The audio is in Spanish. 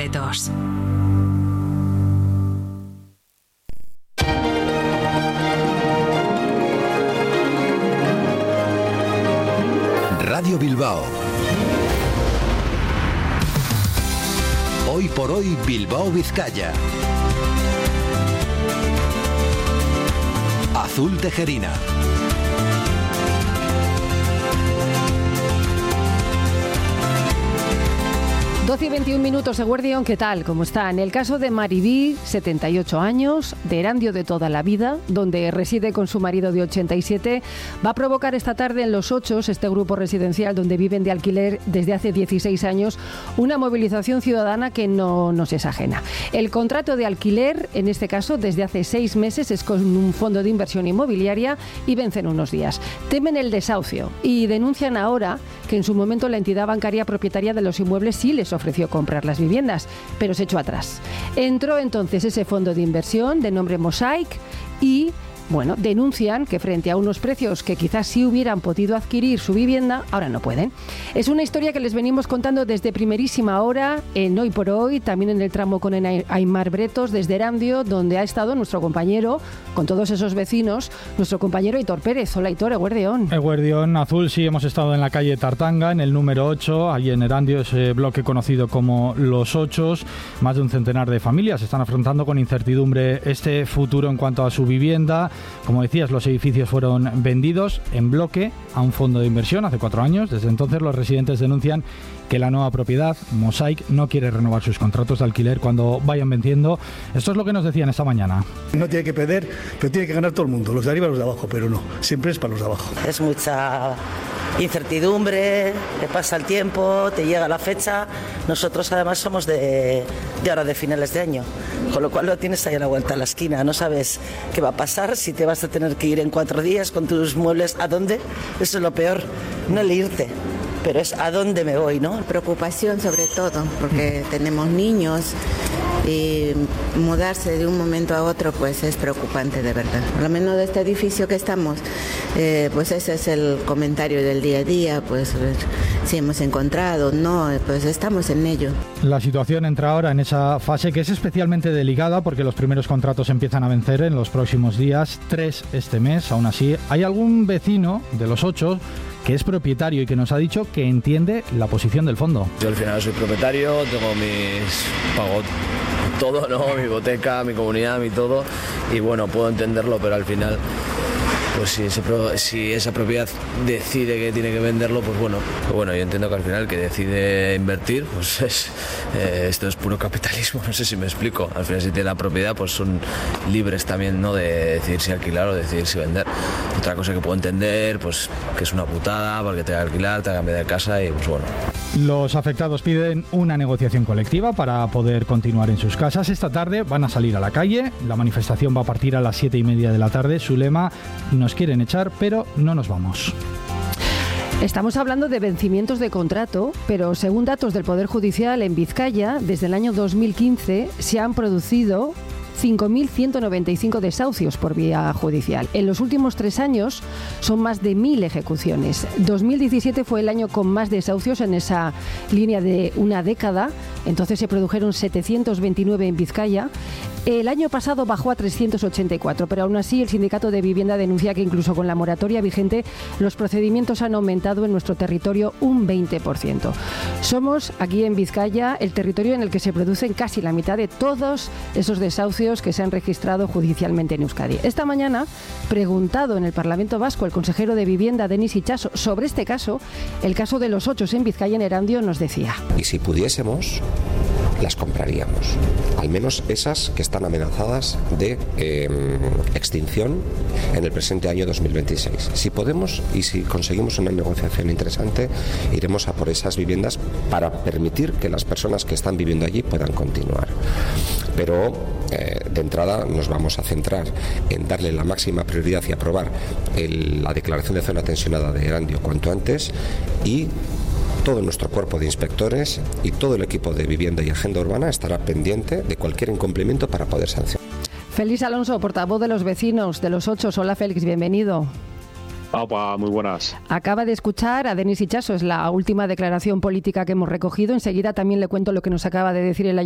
secretos. Radio Bilbao. Hoy por hoy Bilbao Vizcaya. Azul Tejerina. 12:21 Eguerdión, ¿qué tal? ¿Cómo está? En el caso de Maribí, 78 años, de Erandio de toda la vida, donde reside con su marido de 87, va a provocar esta tarde en Los Ochos, este grupo residencial donde viven de alquiler desde hace 16 años, una movilización ciudadana que no nos es ajena. El contrato de alquiler, en este caso, desde hace 6 meses, es con un fondo de inversión inmobiliaria y vence en unos días. Temen el desahucio y denuncian ahora que en su momento la entidad bancaria propietaria de los inmuebles sí les ofreció comprar las viviendas, pero se echó atrás. Entró entonces ese fondo de inversión de nombre Mosaic y, bueno, denuncian que frente a unos precios que quizás sí hubieran podido adquirir su vivienda, ahora no pueden. Es una historia que les venimos contando desde primerísima hora, en Hoy por Hoy, también en el tramo con Aimar Bretos, desde Erandio, donde ha estado nuestro compañero, con todos esos vecinos, nuestro compañero Hitor Pérez. Hola Hitor, Eguerdión. Eguerdión, Azul, sí, hemos estado en la calle Tartanga, en el número 8, allí en Erandio, ese bloque conocido como Los Ochos. Más de un centenar de familias están afrontando con incertidumbre este futuro en cuanto a su vivienda. Como decías, los edificios fueron vendidos en bloque a un fondo de inversión hace 4 años. Desde entonces los residentes denuncian que la nueva propiedad, Mosaic, no quiere renovar sus contratos de alquiler cuando vayan venciendo. Esto es lo que nos decían esta mañana. No tiene que perder, pero tiene que ganar todo el mundo, los de arriba y los de abajo, pero no, siempre es para los de abajo. Es mucha incertidumbre, te pasa el tiempo, te llega la fecha. Nosotros además somos de ahora de finales de año, con lo cual lo tienes ahí a la vuelta de la esquina. No sabes qué va a pasar, si te vas a tener que ir en 4 días con tus muebles, ¿a dónde? Eso es lo peor, no el irte, pero es a dónde me voy, ¿no? Preocupación sobre todo, porque tenemos niños y mudarse de un momento a otro pues es preocupante de verdad. Por lo menos de este edificio que estamos, pues ese es el comentario del día a día, pues si hemos encontrado, no, pues estamos en ello. La situación entra ahora en esa fase que es especialmente delicada porque los primeros contratos empiezan a vencer en los próximos días, 3 este mes. Aún así, hay algún vecino de Los Ochos que es propietario y que nos ha dicho que entiende la posición del fondo. Yo al final soy propietario, tengo pago todo, ¿no? Mi hipoteca, mi comunidad, mi todo, y bueno, puedo entenderlo, pero al final, pues si esa propiedad decide que tiene que venderlo, pues bueno, yo entiendo que al final el que decide invertir, pues esto es puro capitalismo, no sé si me explico. Al final si tiene la propiedad, pues son libres también, ¿no?, de decidir si alquilar o decidir si vender. Otra cosa que puedo entender, pues que es una putada, porque te va a alquilar, te va a cambiar de casa y pues bueno. Los afectados piden una negociación colectiva para poder continuar en sus casas. Esta tarde van a salir a la calle. La manifestación va a partir a las 7:30 de la tarde. Su lema: nos quieren echar, pero no nos vamos. Estamos hablando de vencimientos de contrato, pero según datos del Poder Judicial en Vizcaya, desde el año 2015 se han producido 5.195 desahucios por vía judicial. En los últimos 3 años son más de 1.000 ejecuciones. 2017 fue el año con más desahucios en esa línea de una década. Entonces se produjeron 729 en Vizcaya. El año pasado bajó a 384, pero aún así el Sindicato de Vivienda denuncia que incluso con la moratoria vigente los procedimientos han aumentado en nuestro territorio un 20%. Somos aquí en Vizcaya el territorio en el que se producen casi la mitad de todos esos desahucios que se han registrado judicialmente en Euskadi. Esta mañana, preguntado en el Parlamento Vasco el consejero de Vivienda, Denis Itxaso, sobre este caso, el caso de Los Ochos en Vizcaya, en Erandio, nos decía: y si pudiésemos, las compraríamos, al menos esas que están amenazadas de extinción en el presente año 2026. Si podemos y si conseguimos una negociación interesante, iremos a por esas viviendas para permitir que las personas que están viviendo allí puedan continuar. Pero de entrada nos vamos a centrar en darle la máxima prioridad y aprobar la declaración de zona tensionada de Erandio cuanto antes, y todo nuestro cuerpo de inspectores y todo el equipo de vivienda y agenda urbana estará pendiente de cualquier incumplimiento para poder sancionar. Félix Alonso, portavoz de los vecinos de Los Ochos. Hola Félix, bienvenido. Opa, muy buenas. Acaba de escuchar a Denis Itxaso, es la última declaración política que hemos recogido. Enseguida también le cuento lo que nos acaba de decir el